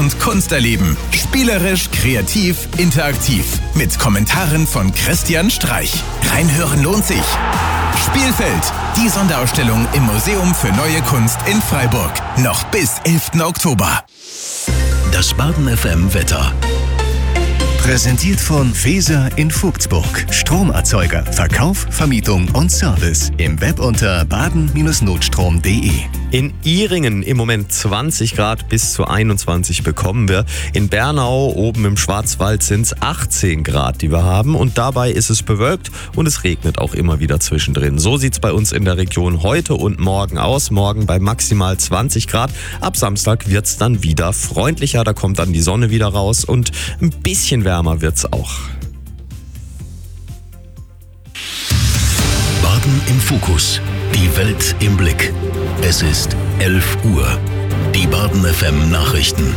und Kunst erleben. Spielerisch, kreativ, interaktiv. Mit Kommentaren von Christian Streich. Reinhören lohnt sich. Spielfeld, die Sonderausstellung im Museum für Neue Kunst in Freiburg. Noch bis 11. Oktober. Das Baden FM Wetter. Präsentiert von Feser in Vogtsburg. Stromerzeuger, Verkauf, Vermietung und Service. Im Web unter baden-notstrom.de. In Ihringen im Moment 20 Grad bis zu 21 bekommen wir. In Bernau oben im Schwarzwald sind es 18 Grad, die wir haben. Und dabei ist es bewölkt und es regnet auch immer wieder zwischendrin. So sieht es bei uns in der Region heute und morgen aus. Morgen bei maximal 20 Grad. Ab Samstag wird es dann wieder freundlicher. Da kommt dann die Sonne wieder raus und ein bisschen wärmer wird es auch. Baden im Fokus. Die Welt im Blick. Es ist 11 Uhr. Die Baden FM Nachrichten.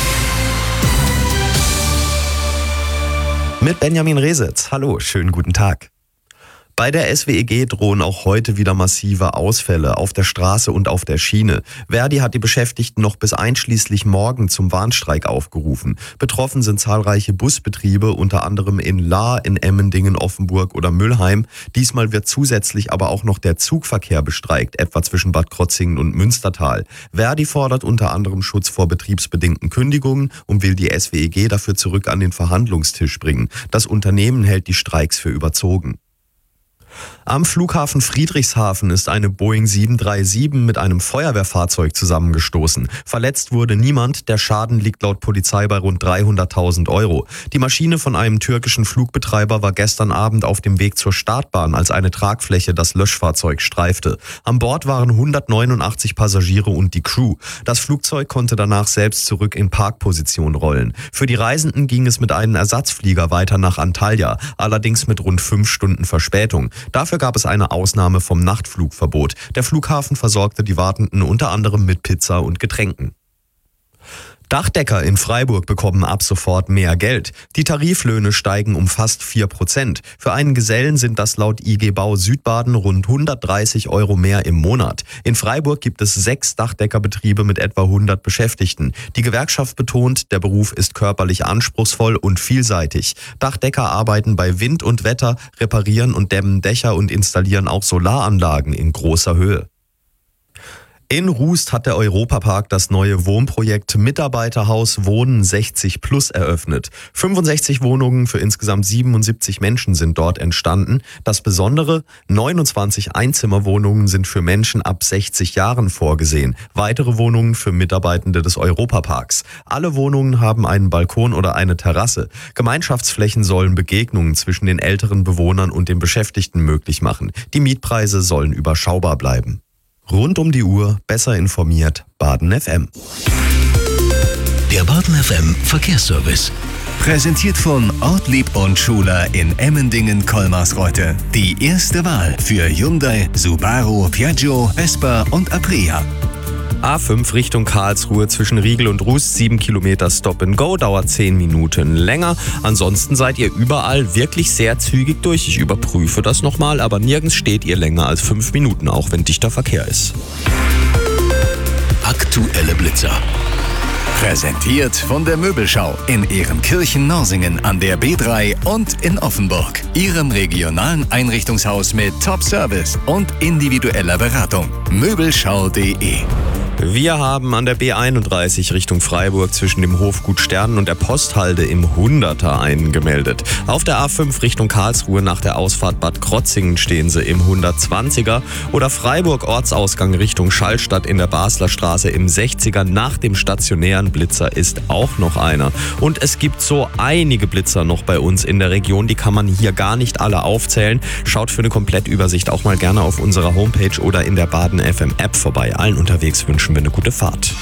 Mit Benjamin Resitz. Hallo, schönen guten Tag. Bei der SWEG drohen auch heute wieder massive Ausfälle auf der Straße und auf der Schiene. Verdi hat die Beschäftigten noch bis einschließlich morgen zum Warnstreik aufgerufen. Betroffen sind zahlreiche Busbetriebe, unter anderem in Lahr, in Emmendingen, Offenburg oder Müllheim. Diesmal wird zusätzlich aber auch noch der Zugverkehr bestreikt, etwa zwischen Bad Krotzingen und Münstertal. Verdi fordert unter anderem Schutz vor betriebsbedingten Kündigungen und will die SWEG dafür zurück an den Verhandlungstisch bringen. Das Unternehmen hält die Streiks für überzogen. Am Flughafen Friedrichshafen ist eine Boeing 737 mit einem Feuerwehrfahrzeug zusammengestoßen. Verletzt wurde niemand, der Schaden liegt laut Polizei bei rund 300.000 Euro. Die Maschine von einem türkischen Flugbetreiber war gestern Abend auf dem Weg zur Startbahn, als eine Tragfläche das Löschfahrzeug streifte. An Bord waren 189 Passagiere und die Crew. Das Flugzeug konnte danach selbst zurück in Parkposition rollen. Für die Reisenden ging es mit einem Ersatzflieger weiter nach Antalya, allerdings mit rund 5 Stunden Verspätung. Dafür gab es eine Ausnahme vom Nachtflugverbot. Der Flughafen versorgte die Wartenden unter anderem mit Pizza und Getränken. Dachdecker in Freiburg bekommen ab sofort mehr Geld. Die Tariflöhne steigen um fast 4%. Für einen Gesellen sind das laut IG Bau Südbaden rund 130 Euro mehr im Monat. In Freiburg gibt es 6 Dachdeckerbetriebe mit etwa 100 Beschäftigten. Die Gewerkschaft betont, der Beruf ist körperlich anspruchsvoll und vielseitig. Dachdecker arbeiten bei Wind und Wetter, reparieren und dämmen Dächer und installieren auch Solaranlagen in großer Höhe. In Rust hat der Europapark das neue Wohnprojekt Mitarbeiterhaus Wohnen 60 Plus eröffnet. 65 Wohnungen für insgesamt 77 Menschen sind dort entstanden. Das Besondere, 29 Einzimmerwohnungen sind für Menschen ab 60 Jahren vorgesehen. Weitere Wohnungen für Mitarbeitende des Europaparks. Alle Wohnungen haben einen Balkon oder eine Terrasse. Gemeinschaftsflächen sollen Begegnungen zwischen den älteren Bewohnern und den Beschäftigten möglich machen. Die Mietpreise sollen überschaubar bleiben. Rund um die Uhr, besser informiert, Baden FM. Der Baden FM Verkehrsservice. Präsentiert von Ortlieb und Schuler in Emmendingen-Kolmarsreuth. Die erste Wahl für Hyundai, Subaru, Piaggio, Vespa und Aprilia. A5 Richtung Karlsruhe zwischen Riegel und Rust, 7 Kilometer Stop and Go, dauert 10 Minuten länger. Ansonsten seid ihr überall wirklich sehr zügig durch. Ich überprüfe das nochmal, aber nirgends steht ihr länger als 5 Minuten, auch wenn dichter Verkehr ist. Aktuelle Blitzer. Präsentiert von der Möbelschau in Ehrenkirchen-Norsingen an der B3 und in Offenburg. Ihrem regionalen Einrichtungshaus mit Top-Service und individueller Beratung. Möbelschau.de. Wir haben an der B31 Richtung Freiburg zwischen dem Hofgut Sternen und der Posthalde im 100er einen gemeldet. Auf der A5 Richtung Karlsruhe nach der Ausfahrt Bad Krotzingen stehen sie im 120er. Oder Freiburg Ortsausgang Richtung Schallstadt in der Basler Straße im 60er. Nach dem stationären Blitzer ist auch noch einer. Und es gibt so einige Blitzer noch bei uns in der Region, die kann man hier gar nicht alle aufzählen. Schaut für eine Komplettübersicht auch mal gerne auf unserer Homepage oder in der Baden FM App vorbei. Allen unterwegs wünschen wir eine gute Fahrt.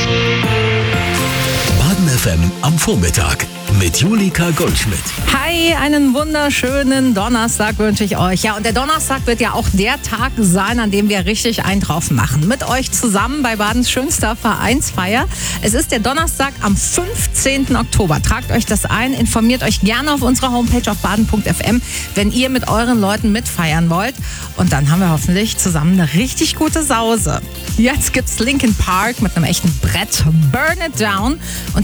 Baden FM am Vormittag mit Julika Goldschmidt. Hi, einen wunderschönen Donnerstag wünsche ich euch. Ja, und der Donnerstag wird ja auch der Tag sein, an dem wir richtig einen drauf machen. Mit euch zusammen bei Badens schönster Vereinsfeier. Es ist der Donnerstag am 15. Oktober. Tragt euch das ein, informiert euch gerne auf unserer Homepage auf baden.fm, wenn ihr mit euren Leuten mitfeiern wollt. Und dann haben wir hoffentlich zusammen eine richtig gute Sause. Jetzt gibt's Linkin Park mit einem echten Brett. Burn It Down. Und